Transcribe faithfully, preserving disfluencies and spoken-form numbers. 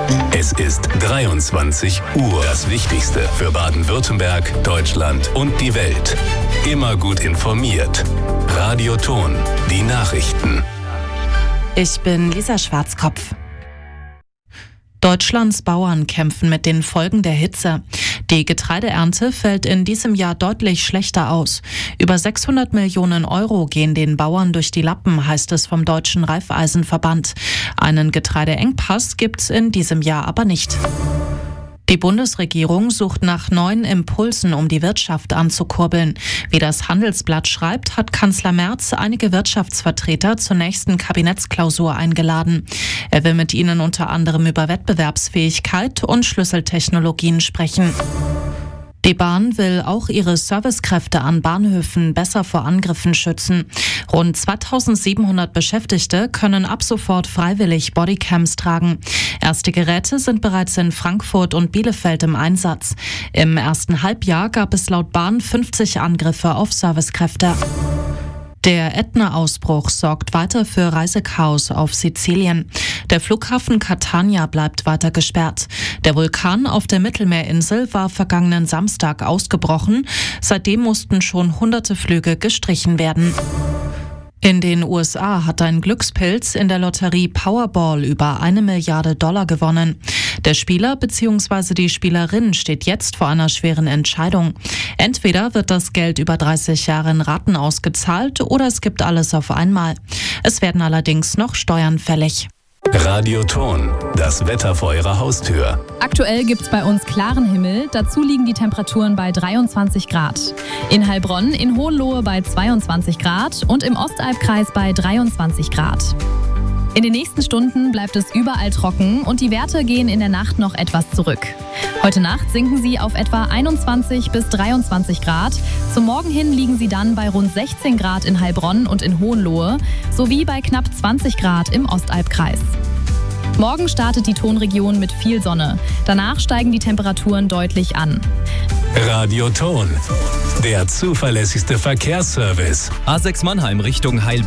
Es ist dreiundzwanzig Uhr. Das Wichtigste für Baden-Württemberg, Deutschland und die Welt. Immer gut informiert. Radio Ton, die Nachrichten. Ich bin Lisa Schwarzkopf. Deutschlands Bauern kämpfen mit den Folgen der Hitze. Die Getreideernte fällt in diesem Jahr deutlich schlechter aus. Über sechshundert Millionen Euro gehen den Bauern durch die Lappen, heißt es vom Deutschen Raiffeisenverband. Einen Getreideengpass gibt's in diesem Jahr aber nicht. Die Bundesregierung sucht nach neuen Impulsen, um die Wirtschaft anzukurbeln. Wie das Handelsblatt schreibt, hat Kanzler Merz einige Wirtschaftsvertreter zur nächsten Kabinettsklausur eingeladen. Er will mit ihnen unter anderem über Wettbewerbsfähigkeit und Schlüsseltechnologien sprechen. Die Bahn will auch ihre Servicekräfte an Bahnhöfen besser vor Angriffen schützen. Rund zweitausendsiebenhundert Beschäftigte können ab sofort freiwillig Bodycams tragen. Erste Geräte sind bereits in Frankfurt und Bielefeld im Einsatz. Im ersten Halbjahr gab es laut Bahn fünfzig Angriffe auf Servicekräfte. Der Ätna-Ausbruch sorgt weiter für Reisechaos auf Sizilien. Der Flughafen Catania bleibt weiter gesperrt. Der Vulkan auf der Mittelmeerinsel war vergangenen Samstag ausgebrochen. Seitdem mussten schon hunderte Flüge gestrichen werden. In den U S A hat ein Glückspilz in der Lotterie Powerball über eine Milliarde Dollar gewonnen. Der Spieler bzw. die Spielerin steht jetzt vor einer schweren Entscheidung. Entweder wird das Geld über dreißig Jahre in Raten ausgezahlt oder es gibt alles auf einmal. Es werden allerdings noch Steuern fällig. Radio Ton, das Wetter vor Ihrer Haustür. Aktuell gibt's bei uns klaren Himmel, dazu liegen die Temperaturen bei dreiundzwanzig Grad. In Heilbronn, in Hohenlohe bei zweiundzwanzig Grad und im Ostalbkreis bei dreiundzwanzig Grad. In den nächsten Stunden bleibt es überall trocken und die Werte gehen in der Nacht noch etwas zurück. Heute Nacht sinken sie auf etwa einundzwanzig bis dreiundzwanzig Grad. Zum Morgen hin liegen sie dann bei rund sechzehn Grad in Heilbronn und in Hohenlohe sowie bei knapp zwanzig Grad im Ostalbkreis. Morgen startet die Tonregion mit viel Sonne. Danach steigen die Temperaturen deutlich an. Radio Ton, der zuverlässigste Verkehrsservice. A sechs Mannheim Richtung Heilbronn.